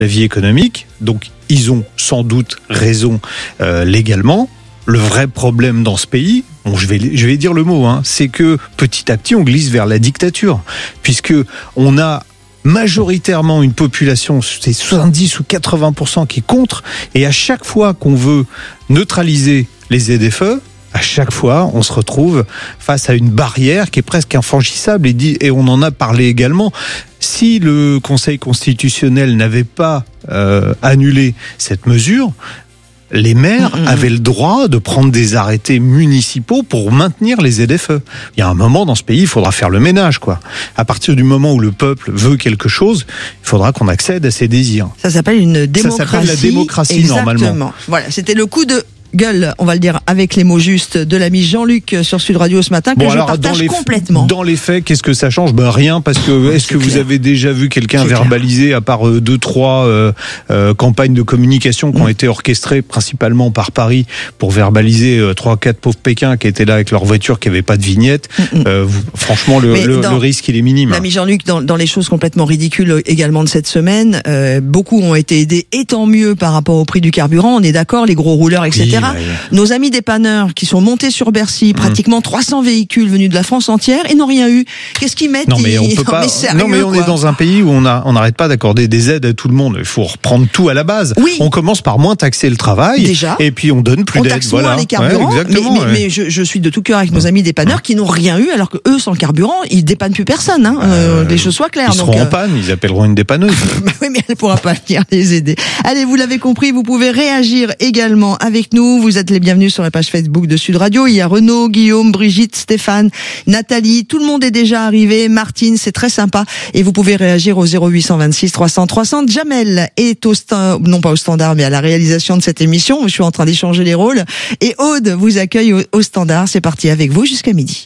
la vie économique. Donc, ils ont sans doute raison légalement. Le vrai problème dans ce pays, bon, je vais dire le mot, c'est que petit à petit, on glisse vers la dictature, puisque on a majoritairement une population, c'est 70 ou 80% qui est contre, et à chaque fois qu'on veut neutraliser les ZFE, à chaque fois, on se retrouve face à une barrière qui est presque infranchissable, et on en a parlé également. Si le Conseil constitutionnel n'avait pas annulé cette mesure, les maires avaient le droit de prendre des arrêtés municipaux pour maintenir les ZFE. Il y a un moment dans ce pays, il faudra faire le ménage, quoi. À partir du moment où le peuple veut quelque chose, il faudra qu'on accède à ses désirs. Ça s'appelle une démocratie. Ça s'appelle la démocratie, exactement. normalement. Voilà, c'était le coup de gueule, on va le dire avec les mots justes, de l'ami Jean-Luc sur Sud Radio ce matin, que je partage complètement. Dans les faits, qu'est-ce que ça change ? Rien, parce que est-ce que vous avez déjà vu quelqu'un verbaliser, à part 2-3 campagnes de communication qui ont été orchestrées principalement par Paris pour verbaliser 3-4 pauvres Pékins qui étaient là avec leur voiture qui n'avait pas de vignette. Franchement, le risque, il est minime. L'ami Jean-Luc, dans les choses complètement ridicules également de cette semaine, beaucoup ont été aidés, et tant mieux par rapport au prix du carburant, on est d'accord, les gros rouleurs, etc. Nos amis dépanneurs qui sont montés sur Bercy, pratiquement 300 véhicules venus de la France entière, et n'ont rien eu. Qu'est-ce qu'ils mettent ? Non mais on peut pas. Non mais on est dans un pays où on n'arrête pas d'accorder des aides à tout le monde. Il faut reprendre tout à la base. Oui. On commence par moins taxer le travail. Déjà. Et puis on donne plus on d'aides. Taxe moins les carburants. Mais je suis de tout cœur avec nos amis dépanneurs qui n'ont rien eu, alors que eux, sans le carburant, ils dépannent plus personne. Les choses soient claires. Ils seront en panne. Ils appelleront une dépanneuse. Oui, mais elle pourra pas venir les aider. Allez, vous l'avez compris, vous pouvez réagir également avec nous. Vous êtes les bienvenus sur la page Facebook de Sud Radio. Il y a Renaud, Guillaume, Brigitte, Stéphane, Nathalie. Tout le monde est déjà arrivé. Martine, c'est très sympa. Et vous pouvez réagir au 0826 300 300. Jamel est non pas au standard, mais à la réalisation de cette émission. Je suis en train d'échanger les rôles. Et Aude vous accueille au standard. C'est parti avec vous jusqu'à midi.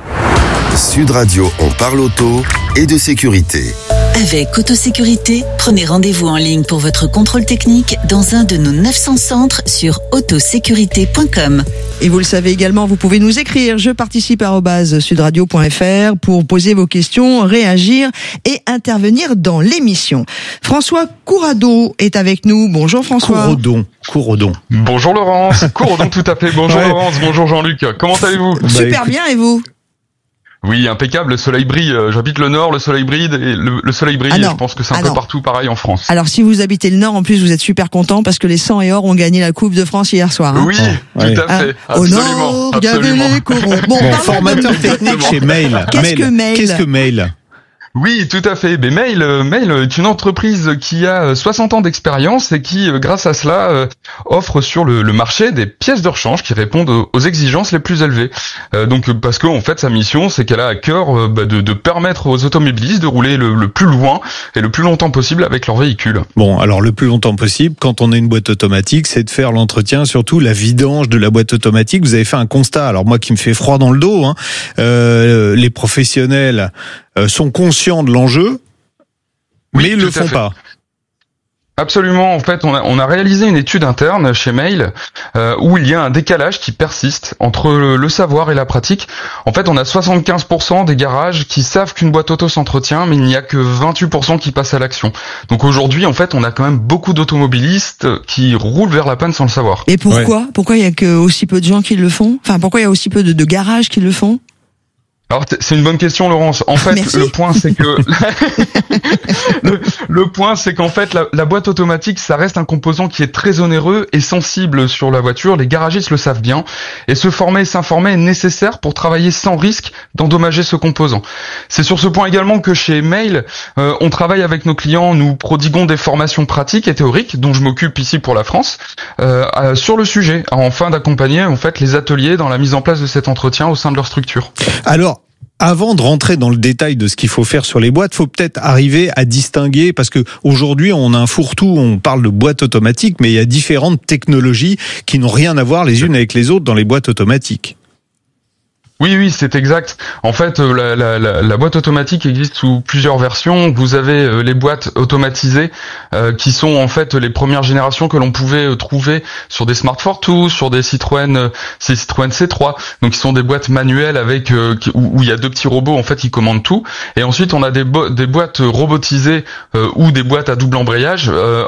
Sud Radio, on parle auto et de sécurité. Avec Autosécurité, prenez rendez-vous en ligne pour votre contrôle technique dans un de nos 900 centres sur autosécurité.com. Et vous le savez également, vous pouvez nous écrire. Je participe @sudradio.fr pour poser vos questions, réagir et intervenir dans l'émission. François Courredon est avec nous. Bonjour François. Courredon. Bonjour Laurence. Courredon tout à fait. Bonjour Laurence. Bonjour Jean-Luc. Comment allez-vous ? Super bien, et vous ? Oui, impeccable, le soleil brille. J'habite le Nord, le soleil brille, et le soleil brille, et je pense que c'est un peu partout pareil en France. Alors si vous habitez le Nord, en plus vous êtes super content parce que les 100 et Or ont gagné la Coupe de France hier soir. Oui, tout à fait, absolument. Au Nord, il y avait les corons. Bon, formateur technique chez Mail. Qu'est-ce que Mail ? Oui, tout à fait. Mais Mail est une entreprise qui a 60 ans d'expérience et qui, grâce à cela, offre sur le marché des pièces de rechange qui répondent aux exigences les plus élevées. Donc, parce que en fait, sa mission, c'est qu'elle a à cœur de permettre aux automobilistes de rouler le plus loin et le plus longtemps possible avec leur véhicule. Bon, alors le plus longtemps possible, quand on a une boîte automatique, c'est de faire l'entretien, surtout la vidange de la boîte automatique. Vous avez fait un constat, alors moi qui me fait froid dans le dos, les professionnels sont conscients de l'enjeu, mais ils le font pas. Absolument. En fait, on a réalisé une étude interne chez Mail où il y a un décalage qui persiste entre le savoir et la pratique. En fait, on a 75% des garages qui savent qu'une boîte auto s'entretient, mais il n'y a que 28% qui passent à l'action. Donc aujourd'hui, en fait, on a quand même beaucoup d'automobilistes qui roulent vers la panne sans le savoir. Et pourquoi ? Pourquoi il y a que aussi peu de gens qui le font ? Enfin, pourquoi il y a aussi peu de garages qui le font ? Alors c'est une bonne question, Laurence. En fait, Merci. le point c'est que le point c'est qu'en fait la boîte automatique, ça reste un composant qui est très onéreux et sensible sur la voiture. Les garagistes le savent bien, et se former et s'informer est nécessaire pour travailler sans risque d'endommager ce composant. C'est sur ce point également que chez Mail, on travaille avec nos clients, nous prodiguons des formations pratiques et théoriques, dont je m'occupe ici pour la France, sur le sujet, afin d'accompagner en fait les ateliers dans la mise en place de cet entretien au sein de leur structure. Alors, avant de rentrer dans le détail de ce qu'il faut faire sur les boîtes, faut peut-être arriver à distinguer, parce que aujourd'hui on a un fourre-tout, on parle de boîtes automatiques, mais il y a différentes technologies qui n'ont rien à voir les unes avec les autres dans les boîtes automatiques. Oui, c'est exact. En fait, la boîte automatique existe sous plusieurs versions. Vous avez les boîtes automatisées qui sont en fait les premières générations que l'on pouvait trouver sur des Smart Fortwo, sur des Citroën C3. Donc, qui sont des boîtes manuelles avec où il y a deux petits robots en fait qui commandent tout. Et ensuite, on a des boîtes robotisées ou des boîtes à double embrayage